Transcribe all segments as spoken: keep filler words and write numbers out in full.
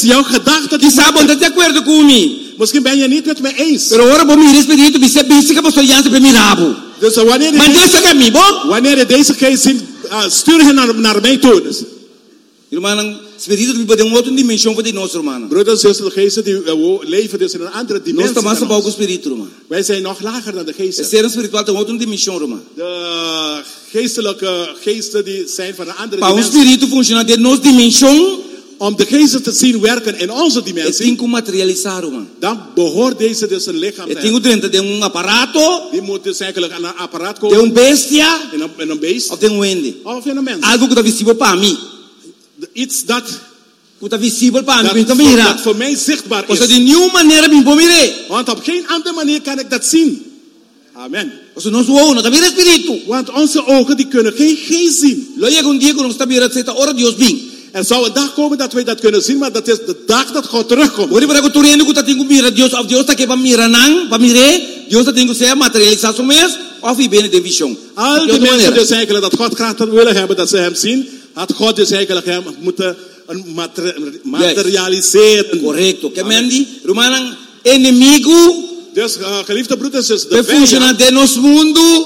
jouw gedachte die Quizá vos no estás de acuerdo conmigo. Misschien ben je niet met me eens. Pero ahora vos me espíritu, dice, dice que vos soy ya per mi rabo. Dus wanneer Maar je, Dios saca a mí, vos. wanneer je deze geest ziet, uh, stuur hen naar, naar mij toe. Dus, Irmão, espírito me pode uma outra dimensão para nós, irmão. broeders en zusters, de geesten die uh, leven dus in een andere Nós dimensie. estamos dan abaixo do ons. espírito, irmão. Wij zijn nog lager dan de O geesten. ser espiritual tem outra dimensão, irmão. De geestelijke geesten die zijn van een andere Para o dimensie. espírito funcionar de nossa dimensão, Om de geesten te zien werken in onze é tem dimensie, que materializar, irmão. dan behoort deze dus een lichaam te É tem hebben. o dentro de um aparato, Die moet dus eigenlijk aan een apparaat de komen. um bestia, In een, in een beest. ou de um ende. Of in een mens. Algo que está visível para mim. Iets dat, Que está visível para dat, mim, então voor, mira. dat voor mij zichtbaar Ou seja, is. de nenhuma maneira me vou mirar. Want op geen andere manier kan ik dat zien. Amen. Ou seja, nosso olho, não está espírito. Want onze ogen die kunnen geen geest zien. Lá chega um dia que nós está mirando, certa hora Deus vem. Er zou een dag komen dat wij dat kunnen zien, maar dat is de dag dat God terugkomt. Agora para que tu rende que tu tem que mirar Deus, of Deus está aqui para mirar não, para mirar, Deus está tem que ser materialização mesmo, of hij bene de visão. Al die mensen dus eigenlijk dat God graag willen hebben dat ze hem zien, had God dus eigenlijk hem moeten een mater- materialiseren. Correcto. Que mendi, Romanan, inimigo, Dus uh, geliefde broeders en per zusters, de funcionar vijand, de nosso mundo,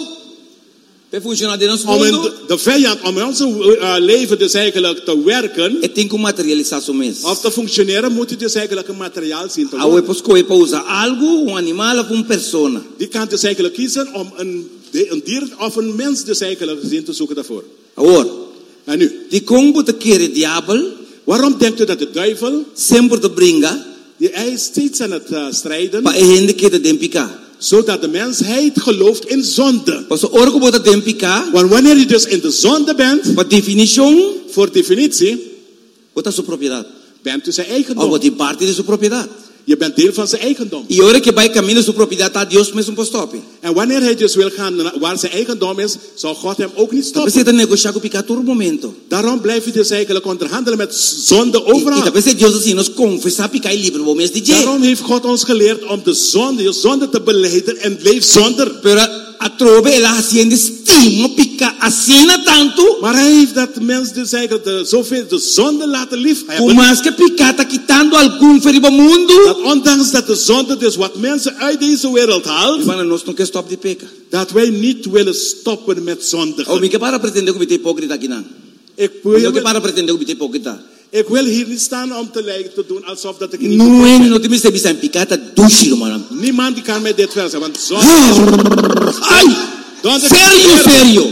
per funcionar de nosso om in mundo, de, de vijand om in onze uh, leven dus eigenlijk te werken, é tem que materialização mesmo. of te functioneren, moet je dus eigenlijk een materiaal zien te A worden. depois que para usar algo, um animal of uma persona. Die kan dus eigenlijk kiezen om een, een dier of een mens dus eigenlijk zien te zoeken daarvoor. Agora, En nu, de como te quer diabo, waarom denkt u dat de duivel, sempre te bringa, die hij is steeds aan het uh, strijden, para ele que te dempicar. zodat de mensheid gelooft in zonde? Pas a hora que você dempicar, Want wanneer je dus in de zonde bent, por definição, voor definitie, você é sua propriedade. bent u zijn Ou eigendom. você parte de sua propriedade. Je bent deel van zijn eigendom. E a hora que vai caminho sua propriedade, tá Deus mesmo para stop. En wanneer hij dus wil gaan naar waar zijn eigendom is, zal God hem ook niet Você stoppen. precisa negociar com o pecado todo momento. Daarom blijf je dus eigenlijk onderhandelen met zonde E, e overal. talvez Deus assim nos confessar pecar e livre, vou mesmo dizer. Daarom heeft God ons geleerd om de zonde, je zonde te beleiden en leef zonder. Pero a trove ela haciendo estima picar assina tanto, Maar hij heeft dat mens dus eigenlijk de, zoveel de zonde laten lief por hebben. mais que picar tá quitando algum ferido mundo, Dat ondanks dat de zonde dus wat mensen uit deze wereld haalt, irmão, nós não quer stop de pecar. dat wij niet willen stoppen met Ou zondigen. me que para pretender que eu te hipócrita aqui não. Ik Não wil, que para pretender que eu te hipócrita. ik wil hier niet staan om te, lijken, te doen alsof dat ik niet Não é, não tem que ser picar, tá ducho, irmão. Niemand die kan mij dit wel zeggen, want zonde... Ai! Zonde- Sério, sério!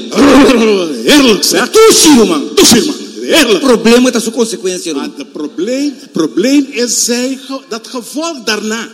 Heerlijk zeg. Ducho, irmão. Toesie man, O heerlijk. problema está sua consequência, irmão. Maar het probleem, het probleem is zij, ge- dat gevolg daarna.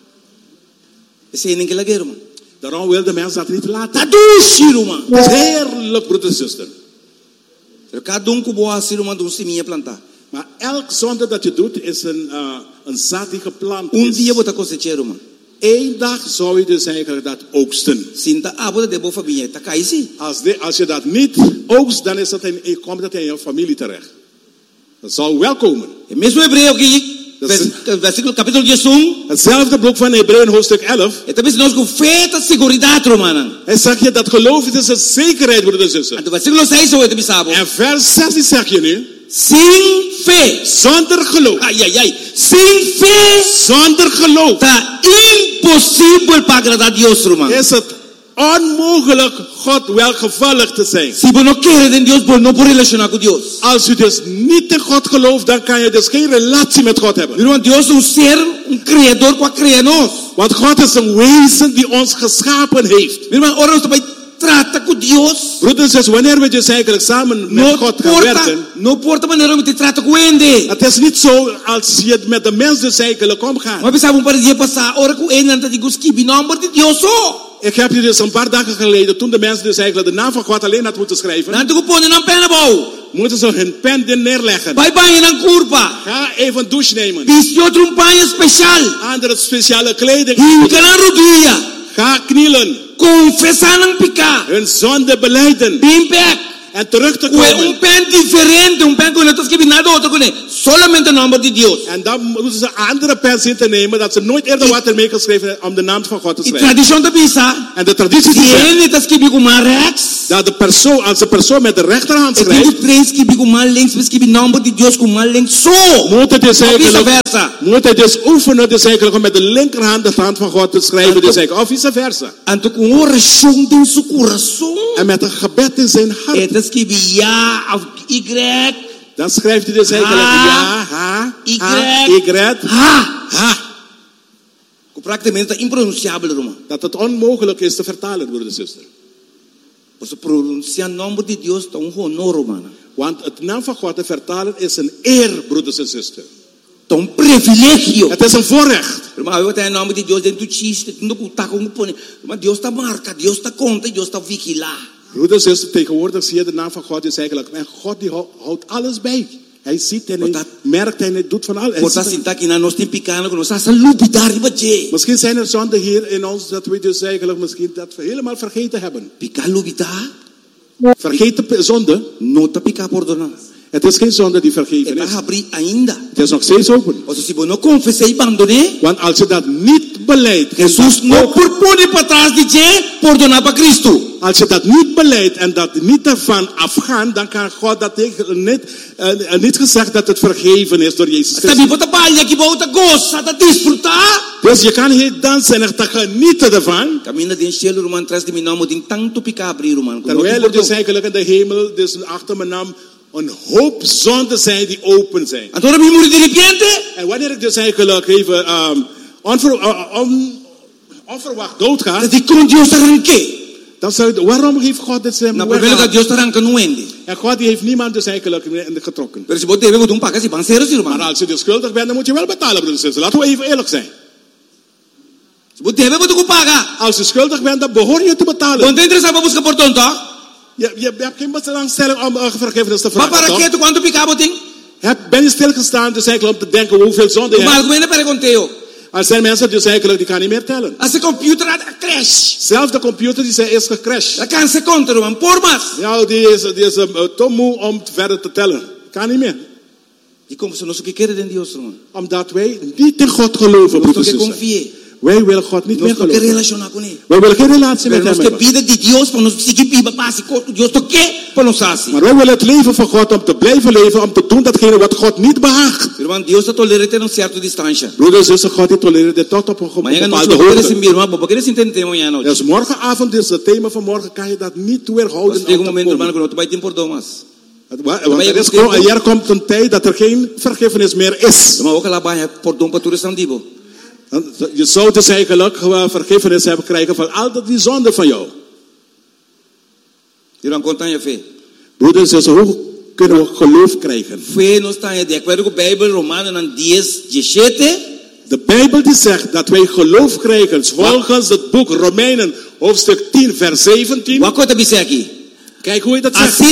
Esse é nem que lagueiro, irmão. Daarom wil de mens dat niet Tá laten. ducho, irmão. Het is heerlijk, broeder en zuster. Cada um que boa ser uma de um seminha plantar. Maar elk zonde dat je doet is een, uh, een zaad die geplant Um is. dia você cosechar, irmão. Eén dag zou je dus eigenlijk dat oogsten. Sinta a boda de boa família, tá cai sim. Als, de, als je dat niet oogst, dan is dat in, komt dat in je familie terecht. Dat zal wel komen. É mesmo Hebreu aqui, Das vers- versículo capítulo um. Hetzelfde boek van Hebreeën hoofdstuk elf. É também nós com feita seguridade, irmão. Hij zegt je dat geloof is een zekerheid, broeder en zuster. Então versículo seis eu te bisabo. En vers zestien zeg je nu, Sem fé. zonder geloof. Ai ai ai. Sem fé Zonder geloof tá impossível para agradar a Deus, irmão. is het onmogelijk God welgevallig te zijn. Se você não quer em Deus, você não pode relacionar com Deus. Als u dus niet in God gelooft, dan kan je dus geen relatie met God hebben. Irmão, Deus é um ser, um criador que cria nós. Want God is een wezen die ons geschapen heeft. Irmão, ora nós também trata com Deus. Broeders en zusters, wanneer we dus eigenlijk samen met Não God gaan importa, werken, não importa a maneira como te trata com ele. het is niet zo als je het met de mens dus eigenlijk omgaat. Mas pensava um par de dias passar, ora com ele, não te digo que nome de Deus só. Ik heb je dus een paar dagen geleden, toen de mensen dus eigenlijk de naam van God alleen had moeten schrijven, Não te pôr na pena bom. moeten ze hun pen er neerleggen. Vai banho na curva. Ga even een douche nemen. Viste outro um banho especial. Andere speciale kleding. Hinca na rodilha. Ga knielen. Confessar não picar. Hun zonde beleiden. Bem back. En terug te Ué, um komen. pen diferente, um pen com outros que nada outro com ele. solamente el nombre de Dios. En dan moeten ze andere pers in te nemen dat ze nooit eerder wat ermee geschreven hebben om de naam van God te Y schrijven. tradición de pisa, En de traditie si zegt él está escribiendo con más rechts, dat de persoon, als de persoon met de rechterhand el schrijft, tipo tres escribe con más links, escribe el nombre de Dios con más links. So, moet het dus o eigenlijk, viceversa. moet hij dus oefenen dus eigenlijk om met de linkerhand de hand van God te schrijven, dus eigenlijk, of vice versa. Anto con oración en su corazón, En met een gebed in zijn hart, él escribe ya, Y, dan schrijft hij dus eigenlijk ja, ha, Y, ha, y, ha. ha. Prácticamente impronunciable, Roma. Dat het onmogelijk is te vertalen, broeder en zuster. Por eso pronunciar el nombre de Dios está un honor, hermano. Want het naam van God te vertalen is een eer, broeders en zusters. Está un privilegio. Het is een voorrecht. Hermano, yo tengo el nombre de Dios dentro tu chiste, no está como pone. Hermano, Dios está marca, Dios está conta, Dios está vigila. Broeders en zusters, tegenwoordig zie je de naam van God is eigenlijk, en God die houdt alles bij. Hij ziet en hij merkt en hij doet van alles. Porta sinta que nos tem picando, que nos hace lupidar ribaje. Misschien zijn er zonden hier in ons dat we dus eigenlijk misschien dat we helemaal vergeten hebben. Picar lupidar. Vergeten zonde. No te pica perdona. Het is geen zonde die vergeven is. Está abrir ainda. Het is nog steeds open. O sea, si vos no confesé y abandoné, Want als je dat niet beleidt, Jesús no propone para atrás de je perdonar para Cristo. Als je dat niet beleidt en dat niet ervan afgaan, dan kan God dat niet, uh, niet gezegd dat het vergeven is door Jezus Christus. Dus je kan hier dansen en te genieten ervan. Terwijl er dus eigenlijk in de hemel dus achter mijn naam een hoop zonden zijn die open zijn. En wanneer ik dus eigenlijk even um, onver, uh, on, onverwacht doodga, dan zou je, waarom heeft God dit zijn? En God die heeft niemand dus eigenlijk getrokken. Maar als je dus schuldig bent, dan moet je wel betalen, broeders en zusters. Laten we even eerlijk zijn. Als je schuldig bent, dan behoor je te betalen. Je, je, je hebt geen belangstelling om uh, vergiffenis te vragen. Heb, ben je stilgestaan dus eigenlijk om te denken hoeveel zonde je hebt? Er zijn mensen dus eigenlijk die kan niet meer tellen. Als de computer had crash. Zelfs de computer die is gecrashed. Dat kan ze conteren, een pormas. Ja, die is, die is uh, te moe om verder te tellen. Kan niet meer. Die komen ze nog zo keren in Dios, man. Omdat wij niet in God geloven, broeders en zusters. Wij willen God niet meer geloven. Wij willen geen relatie met hem hebben. Maar wij willen het leven van God om te blijven leven, om te doen datgene wat God niet behaagt. Broeders en zusters, God die tolereert dit tot op een bepaalde hoogte. Dus morgenavond is het thema van morgen, kan je dat niet weerhouden. Want er, is, er komt een tijd dat er geen vergiffenis meer is. Je zou dus eigenlijk vergiffenis hebben krijgen van al die zonden van jou. Broeders en zusters, hoe kunnen we geloof krijgen? De Bijbel die zegt dat wij geloof krijgen volgens het boek Romeinen hoofdstuk tien vers zeventien. Kijk hoe je dat zegt.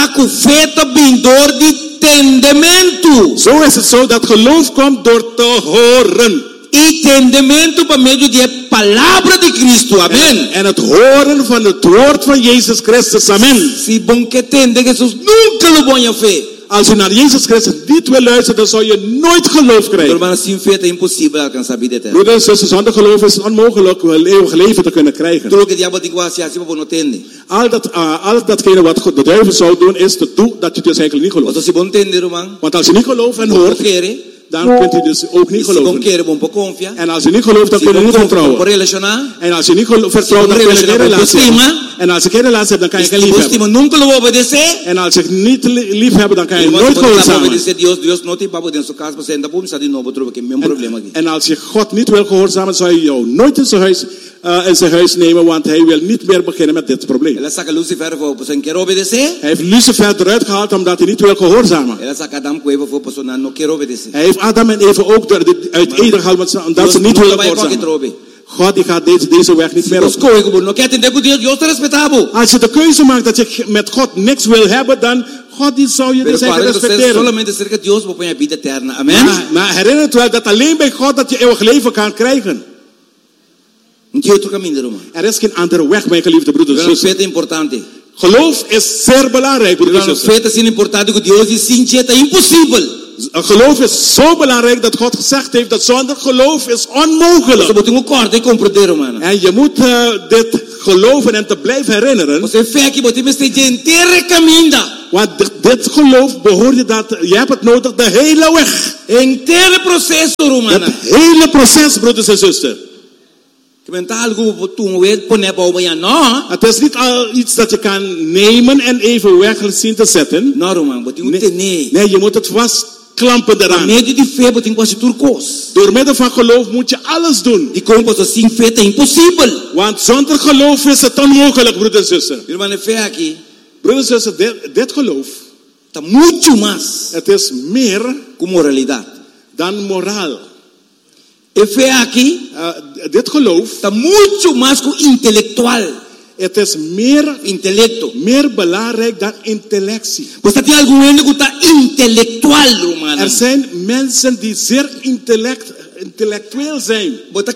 Zo is het zo dat geloof komt door te horen. Entendimiento por medio de palabra de Cristo, amén. En, en het horen van het woord van Jezus Christus, amen. Si bon que tende Jesús nunca lo voy a fe. Als je naar Jezus Christus niet wil luisteren, dan zal je nooit geloof krijgen. Hermano, sin fe es imposible alcanzar vida eterna. Broeders en zusters, zonder geloof is het onmogelijk een eeuwig leven te kunnen krijgen. Todo lo que diablo digo hacia así no tende. Al dat, uh, al datgene wat de duivel zou doen, is te doen dat je dus eigenlijk niet gelooft. Si bon tende, hermano. Want als je niet gelooft en hoort, dan kunt je dus ook niet geloven. En als je niet gelooft, dan kun je niet vertrouwen. En als je niet vertrouwt, dan kun je geen relatie hebben. En als je geen relatie hebt, dan kan je geen lief hebben. En als je niet lief hebt, dan kan je nooit gehoorzamen. En als je God niet wil gehoorzamen, zou je jou nooit in zijn huis, uh, in zijn huis nemen, want hij wil niet meer beginnen met dit probleem. Hij heeft Lucifer eruit gehaald omdat hij niet wil gehoorzamen. Hij heeft Adam en Eva ook uit Eden gehaald omdat ze niet willen gehoorzamen. God die gaat deze, deze weg niet meer op. Als je de keuze maakt dat je met God niks wil hebben, dan God die zou je dus eigenlijk respecteren. Maar, maar herinner het wel dat alleen bij God dat je eeuwig leven kan krijgen. Er is geen andere weg, mijn geliefde broeders en zusters. Geloof is zeer belangrijk, broeders en zusters. Een geloof is zo belangrijk dat God gezegd heeft dat zonder geloof is onmogelijk. En je moet uh, dit geloven en te blijven herinneren. Want dit, dit geloof behoort je dat, je hebt het nodig de hele weg. Het hele proces, broeders en zusters. Het is niet al iets dat je kan nemen en even weg zien te zetten. Nee, nee, je moet het vastklampen eraan. Door middel van geloof moet je alles doen. Want zonder geloof is het onmogelijk, broeders en zusters. Broeders en zusters, dit, dit geloof, het is meer dan moraal. Uh, dit geloof, het is meer, intelecto, meer belangrijk dan intellectie. Er zijn mensen die zeer intellect, intellectueel zijn.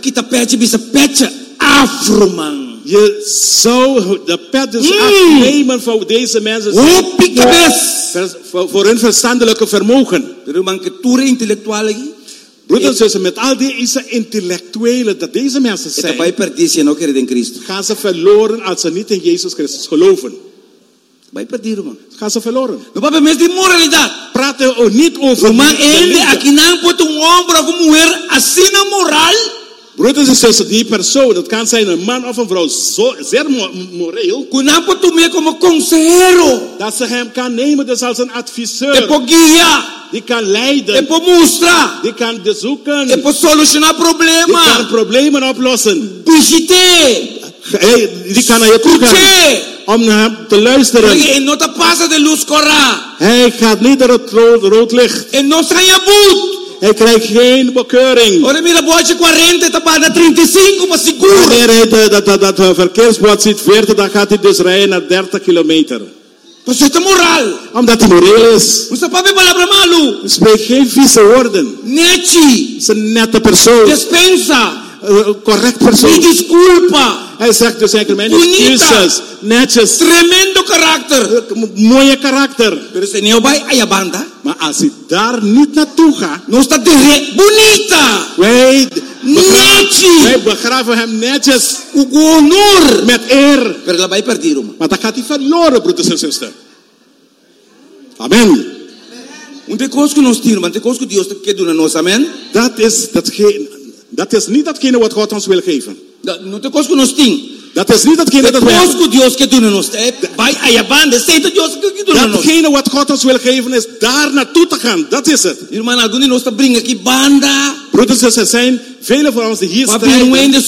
Je zou de pet dus mm. afnemen voor deze mensen zijn, voor, voor, voor hun verstandelijke vermogen. Broeders en zusters, met al deze intellectuelen dat deze mensen zijn, gaan ze verloren als ze niet in Jezus Christus geloven. Gaan ze verloren. Praten we niet over broeders en zusters, die persoon, dat kan zijn een man of een vrouw, zo, zeer moreel, dat ze hem kan nemen dus als een adviseur. Die kan leiden. Die kan bezoeken. Die kan problemen oplossen. Hey, die kan naar je toe gaan om naar hem te luisteren. Hij gaat niet naar het rood, rood licht. Hij krijgt geen bekeuring. Wanneer hij dat, dat, dat, dat verkeersbord ziet veertig, dan gaat hij dus rijden naar dertig kilometer. Omdat hij moreel is. Hij spreekt geen vieze woorden. Hij is een nette persoon. Despensa. Een correct persoon. Hij zegt dus eigenlijk mijn excuses. Netjes. Tremendo karakter. Mooie karakter. Maar als hij daar niet naartoe gaat. Bonita. Wij begraven, wij begraven hem netjes. Met eer. Maar dan gaat hij verloren, broeders en zusters. Amen. Dat is datgene. Dat is niet datgene wat God ons wil geven. Dat is niet datgene dat wij datgene wat God ons wil geven is daar naartoe te gaan. Dat is het. Broeders en zusters, zijn velen van ons die hier strijden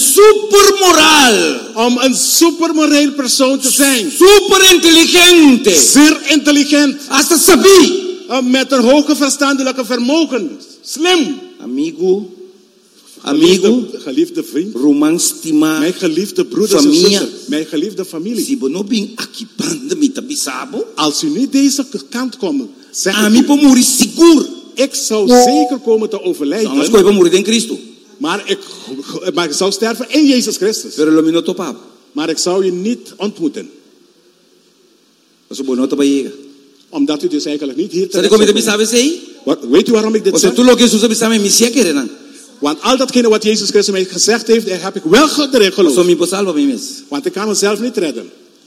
om een supermoreel persoon te zijn. Super intelligente. Zeer intelligent. Met een hoge verstandelijke vermogen. Slim. Amigo. Amigo, geliefde vriend, romanstima, mijn geliefde broeders en zusters, mijn geliefde familie. Als u niet deze kant komt, zeg ik, ik zou zeker komen te overlijden. Maar ik, maar ik zou sterven in Jezus Christus. Maar ik zou je niet ontmoeten. Omdat u dus eigenlijk niet hier terecht bent. Weet u waarom ik dit zeg? Want al datgene wat Jezus Christus mij gezegd heeft, daar heb ik wel erin geloofd. Want ik kan mezelf niet redden.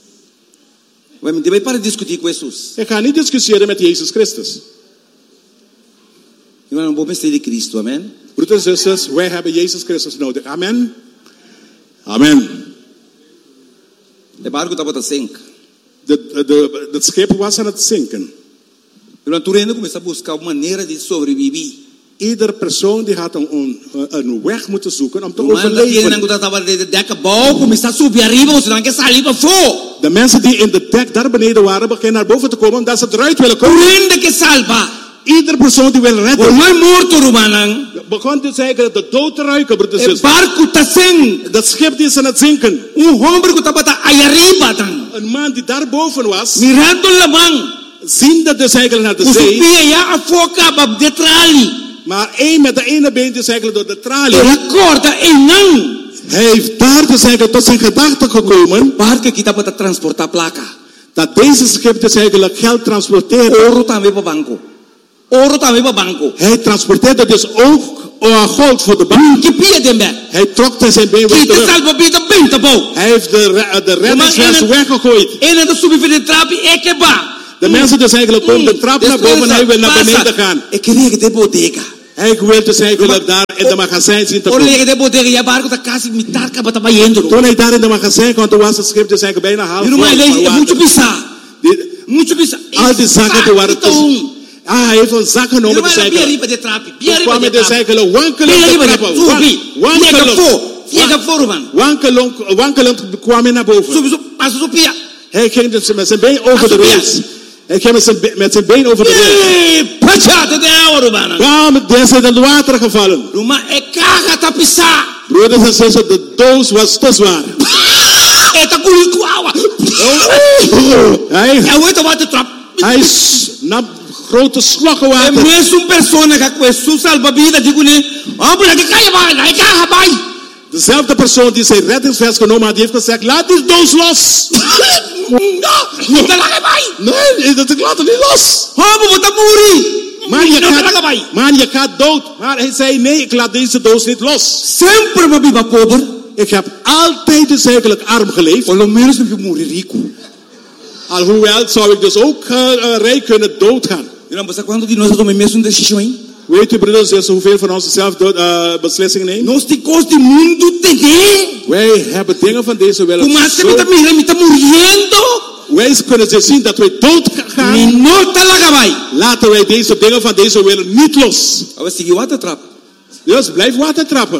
Ik ga niet discussiëren met Jezus Christus. Broeders en zusters, wij hebben Jezus Christus nodig. Amen. Amen. Het schip was aan het zinken. Ieder persoon die had een, een, een weg moeten zoeken om te overleven. De mensen die in de dek daar beneden waren, beginnen naar boven te komen omdat ze eruit willen komen. Ieder persoon die wil redden begon dus eigenlijk de dood te ruiken. Dat schip die is aan het zinken. Een man die daar boven was, ziende dus eigenlijk naar de zee. Maar één met de ene been is eigenlijk door de tralie. Hij heeft daar dus eigenlijk tot zijn gedachte gekomen. Dat deze schip dus eigenlijk geld transporteert. oro tayo ba bangko. Hij transporteerde dus ook uh, goud voor de bank. Kipia dembe. Hij trok zijn been weer Kita terug. salvabida benta bo. Hij heeft de, re- de reddingsvest weggegooid. En dat subi voor de trapi ekeba. De mensen dus eigenlijk komen de trap naar boven en hij wil naar beneden gaan. Ik kreeg de bodega. Hij wil dus eigenlijk daar in de magazijn zien te Or komen. lege de bodega ya barco ta kasi mitar ka bata bayendo. Toen hij daar in de magazijn kwam, toen was het schip dus eigenlijk bijna half Pero vol mai van lege water. mucho pisa. Die- Mucho pisa. Al die zakken te waren tussen. Ah, hij heeft een zak genomen te Pero mai zeiken. biari de trapi. Toen Biari kwam de hij de trapi. zeikelen wankelen Biari te de trappen. subi. Wan- Fiega Wankelend. fo. Fiega fo man. Wankelend, wankelend kwam hij naar boven. Subi so paso so pia. Hij ging dus met zijn been over de rails. Hij ging met zijn, be- met zijn been over de rails. Eh, pacha te de awro bana. Bam, deze is in het water gevallen. Ruma ekaga ta pisa. Broeders en zusters, de doos was te zwaar. Eta kuli kuawa. Hij, Ya weta wat de trap. hij s- nam grote slokken E water. mesmo persona que questo salva-vida digo ne. Oh, porque cai vai, vai cai vai. Dezelfde persoon die zijn reddingsvest genomen had, die heeft gezegd, laat die doos los. No, não te la vai. Nee, dat ik laat het niet los. Oh, maar wat muri. Man, je No te la gaat, vai. man, je gaat dood. Maar hij zei, nee, ik laat deze doos niet los. Sempre ma viva pobre. Ik heb altijd dus eigenlijk arm geleefd. Pelo menos me muri rico. Alhoewel zou ik dus ook uh, uh, rijk kunnen doodgaan. E não passa quando de nós tomamos mesmo decisão, hein? Weet u, broeders, dus hoeveel van ons zelf dood, uh, beslissingen nemen? Nós te costa mundo tene. Wij hebben dingen van deze wereld. Tu mas que zo- me tá mira, me tá muriendo. Wij kunnen dus zien dat wij dood gaan. Me no te la vai. Laten wij deze dingen van deze wereld niet los. Agora segui o outra trap. Dus blijf water trappen.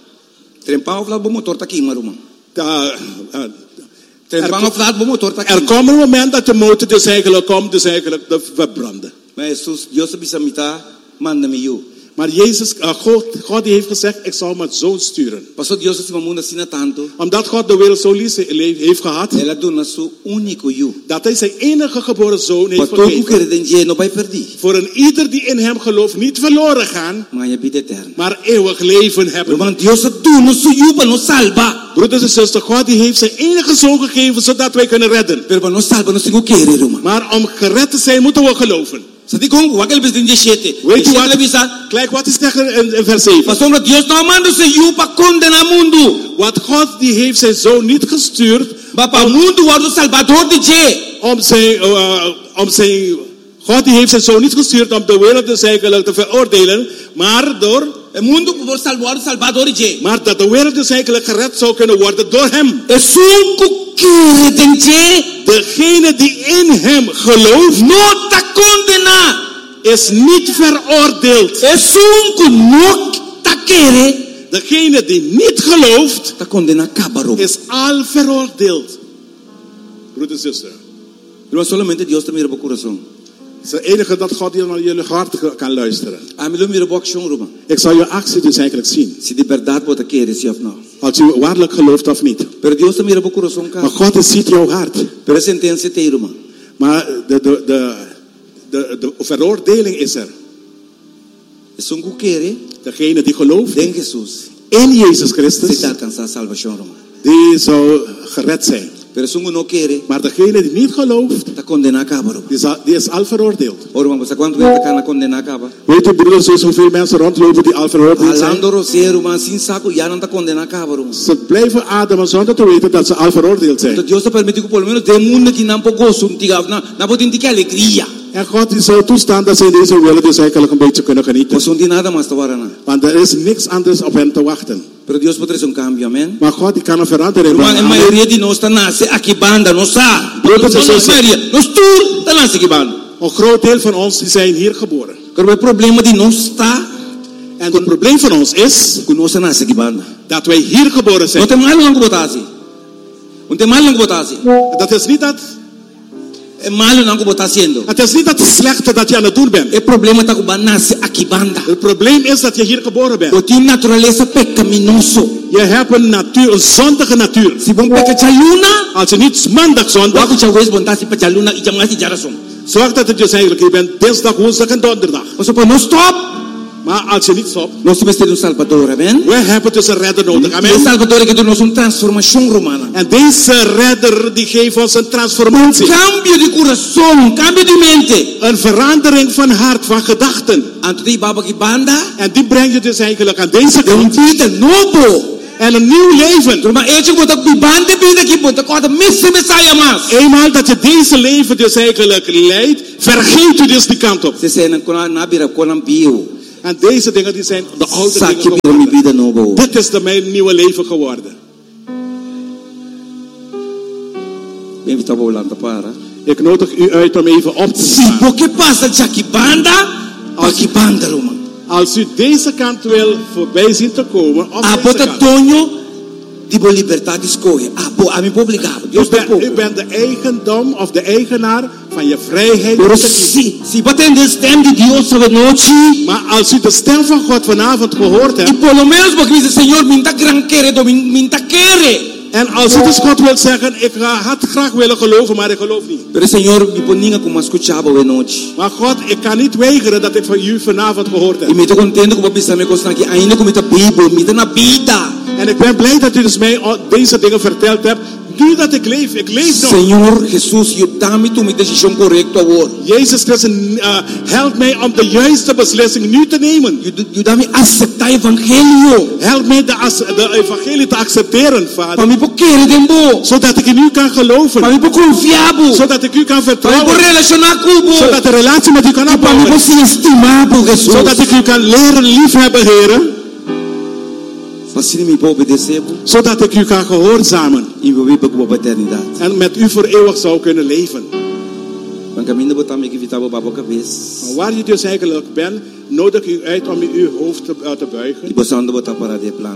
Trempar o lado do motor tá aqui, maruma. Uh, uh, Trempar o lado do motor tá aqui. er komt een moment dat de motor dus eigenlijk komt, dus eigenlijk te verbranden. Mas Jesus, Deus bisa mita, manda-me eu. Maar Jezus, uh, God, God die heeft gezegd, ik zal mijn zoon sturen. Passou Deus acima mundo assim tanto. Omdat God de wereld zo lief heeft gehad, Ela dona seu único eu. dat hij zijn enige geboren zoon heeft Para todo gegeven. que crede não vai perder. Voor een ieder die in hem gelooft, niet verloren gaan, Mas a vida eterna. maar eeuwig leven hebben. Irmão, Deus dona seu eu para nos salvar. Broeders en zusters, God die heeft zijn enige zoon gegeven, zodat wij kunnen redden. Pero para nos salvar, nós temos que querer, irmão. Maar om gered te zijn, moeten we geloven. Sabe como? Aquele presidente de Chete. Weet je Chete wat? bisa. Kijk wat is zeggen in, in vers zeven. Pastor, Deus não manda seu eu para condenar mundo. Want God die heeft zijn zoon niet gestuurd Maar para mundo, o Salvador de Je. om zijn, uh, om zijn, God die heeft zijn zoon niet gestuurd om de wereld dus eigenlijk te veroordelen, maar door, O mundo por salvar o Salvador de Je. maar dat de wereld dus eigenlijk gered zou kunnen worden door hem. É cinco que tem Je. Degene die in hem gelooft, Não está condenado. is niet veroordeeld. É cinco não está querer. Degene die niet gelooft, Está condenado a acabar. is al veroordeeld. Broeder en zuster, Irmão, solamente Deus te mira para o coração. het is het enige dat God hier naar jullie hart kan luisteren. A mim, mira para o action, irmão. Ik zal je actie dus eigenlijk zien. Se de verdade você quer, se ou não. Als u waarlijk gelooft of niet. Pero Deus te mira para o coração, Maar cara. God ziet jouw hart. Pero a sentença tem, irmão. Maar de, de, de, de, de veroordeling is er. É cinco querer. Degene die gelooft Em Jesus. in Jezus Você Christus, está alcançando a salvação, irmão. die zou gered zijn. Pero cinco não querer. Maar degene die niet gelooft, Está condenado a acabar, irmão. die is al, die is al veroordeeld. Ora, irmão, você quanto vai ficar na condenar acaba? Weet u, broeders, zoals hoeveel mensen rondlopen die al veroordeeld zijn? Alando roceiro, irmão, sem saco, já não está condenado acaba, irmão. Ze blijven ademen zonder te weten dat ze al veroordeeld Então zijn. Deus te permitiu que pelo menos de mundo que não pode gozo, não não pode indicar alegria. En God die zou toestaan dat ze in deze wereld dus eigenlijk een beetje kunnen genieten. Não de nada mais agora não. Want er is niks anders op hen te wachten. Pero Deus pode trazer um cambio, amém? Maar God die kan een verandering Irmão, a brengen. maioria de nós está nasce aqui banda, não sabe. Brothers and Nós sisters. maioria, nós tudo está nasce aqui banda. Een groot deel van ons die zijn hier geboren. Agora o problema de nós está En het probleem van ons is que nós nasce aqui banda. dat wij hier geboren Não zijn. tem mais longo botar assim. Não tem mais longo botar assim. Dat is niet dat, É malo não botar sendo. het is niet dat slechte dat je aan het doen bent. É problema está com nasce aqui banda. Het probleem is dat je hier geboren bent. O tem natureza pecaminoso. Je hebt een natuur, een zondige natuur. Se bom peca chaluna, Als je niet maandag zondag, waku chawes bontasi pa chaluna ijamasi jarason. zorg dat het dus eigenlijk, je bent dinsdag, woensdag en donderdag. O so no stop. Maar als je niet stopt, nós temos que ter um Salvador, amém? we hebben dus een redder nodig. E o Amen. Salvador que nos uma transformação romana. En deze redder die geeft ons een transformatie. Cambio de coração, cambio de mente. Een verandering van hart, van gedachten. Anto die baba ki banda, En die breng je dus eigenlijk aan deze um kant. vida novo. En een nieuw leven. Maar eentje moet ook die banden bieden, die moet ook de misse messiah mas. Eenmaal dat je deze leven dus eigenlijk leidt, vergeet je dus die kant op. Ze zijn een nabira kolam bio. En deze dingen die zijn de oude dingen Sakje geworden. mi vida novo. Dit is de mijn nieuwe leven geworden. Bem está volando para. Ik nodig u uit om even op te Si staan. porque passa já que banda, als que banda Roma. Als u deze kant wil voorbij zien te komen, op A deze bota kant. tonho de boa liberdade escolha. A bo a mi publicado. U Deus te bent, pouco. u bent de eigendom of de eigenaar van je vrijheid. Pero om te kiezen. si si batendo o stem de Deus sobre noite. Maar als u de stem van God vanavond gehoord E hebt, pelo menos porque diz Senhor, minta gran querer, do minta querer. en als u dus God wilt zeggen, ik uh, had graag willen geloven, maar ik geloof niet. Pero Senhor, me poninga como escuchava o noite. Maar God, ik kan niet weigeren dat ik van u vanavond gehoord E heb. me tô contente com o pensar me constar aqui ainda com a Bíblia, me dá na vida. En ik ben blij dat u dus mij uh, deze dingen verteld hebt. Nu dat ik leef, ik leef nog. Senhor Jesus, eu dá-me tu minha decisão correta agora. Jezus Christus, uh, help mij om de juiste beslissing nu te nemen. Eu dá-me aceitar o evangelho. Help mij de, as- de evangelie te accepteren, Para Vader. mim querer dembo. Zodat ik in u kan geloven. Para mim confiar, Zodat ik u kan para mim vertrouwen. relacionar com Zodat de relatie met u kan para mim opbouwen. se estimar por Jesus. Zodat ik u kan leren liefhebben, Heren. Assim me pode obedecer Zodat ik u kan gehoorzamen. e vou viver com a eternidade. En met u voor eeuwig zou kunnen leven. Van caminho botar me que vitava baba cabeça. Maar waar je dus eigenlijk bent, nodig u uit om uw hoofd te, uh, te E buigen. passando botar para de plano.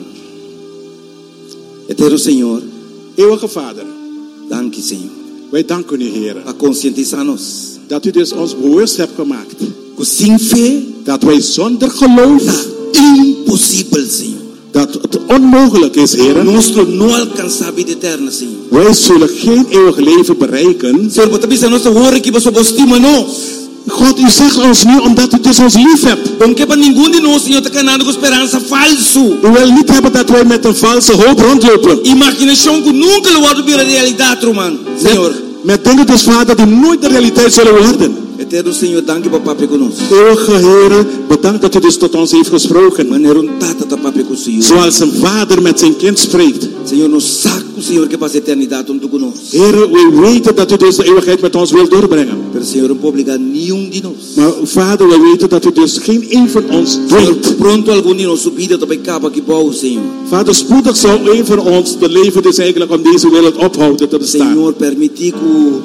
Eterno Senhor, Eeuwige Vader, danke Senhor. wij danken u, Heren. A conscientizar-nos. Dat u dus ons bewust hebt gemaakt. Que sem fé Dat wij zonder geloof, impossível, Senhor. dat het onmogelijk is, Heren. Nós não alcançar a vida eterna, Senhor. Wij zullen geen eeuwig leven bereiken. Senhor, você pensa nós horen que você estima nós. God, u zegt ons nu omdat u dus ons lief hebt. Não quer para nenhum de nós, Senhor, tá canando com esperança falso. U wil niet hebben dat wij met een valse hoop rondlopen. Imaginação que nunca lo vai vir a realidade, Roman. Senhor. Met, met dingen dus, Vader, die nooit de realiteit zullen worden. Eterno Senhor, danke para papai conosco. Eeuwige Heren, bedankt dat u dus tot ons heeft gesproken. Maneiro um tata tá papai com o Senhor. Zoals een vader met zijn kind spreekt. Senhor, nos saco, Senhor, que passa a eternidade junto conosco. Heren, we weten dat u dus de eeuwigheid met ons wilt doorbrengen. Pero, Senhor, não pode obrigar nenhum de nós. Maar Vader, we weten dat u dus geen een van ons Senhor, dwingt. pronto algum de nós subida também capa que bom, Senhor. Vader, spoedig zou een van ons de leven dus eigenlijk om deze wereld ophouden te bestaan. Senhor, permitir que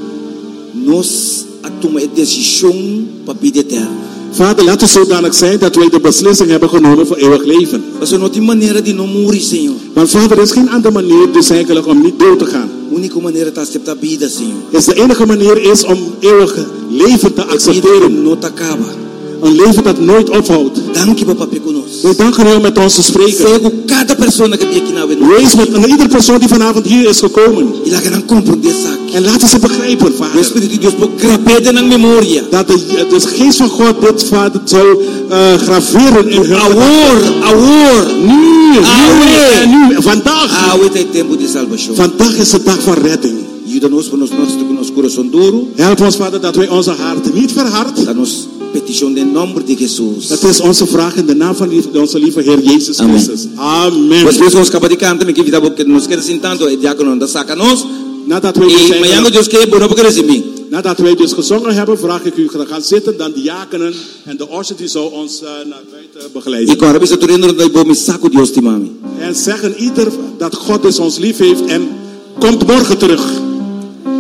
nós tomar a decisão para a vida eterna. Vader, laat het zodanig zijn dat wij de beslissing hebben genomen voor eeuwig leven. Mas não tem maneira de não morrer, Senhor. Want Vader, er is geen andere manier dus eigenlijk om niet dood te gaan. A única maneira é aceitar a vida, Senhor. Is de enige manier is om eeuwig leven te A vida accepteren. não te acaba. Een leven dat nooit ophoudt. Danke para papai conosco. Wij danken u om met ons te spreken. Cego cada pessoa que vem aqui na vida. Wees met een ieder persoon die vanavond hier is gekomen. E lá que não compreende essa. En laten ze begrijpen, O Vader. Espírito de Deus pode grapede na memória. Dat de, de geest van God dit, Vader, zal uh, graveren in hun Agora, agora. Nu, nu, Awe. en nu, vandaag. Ah, hoje é tempo de salvação. Vandaag is de dag van redding. Ajuda-nos para nós com nosso coração duro. Help ons, Vader, dat wij onze harten niet verhard. Dá-nos petição em nome de Jesus. Dat is onze vraag in de naam van lief, onze lieve Heer Jezus Amen. Christus. Amen. Mas nós acabamos de cantar, me que vida porque nos quer sentando, o diácono da saca nós. Nadat wij, dus E zijn, amanhã Deus quer, bueno, porque recebi. nadat wij dus gezongen hebben, vraag ik u te gaan zitten. Dan de diakenen en de orsen die zou ons uh, naar buiten E begeleiden. agora bisa turendo da bom saco Deus te mami. En zeggen ieder dat God dus ons lief heeft en komt morgen terug.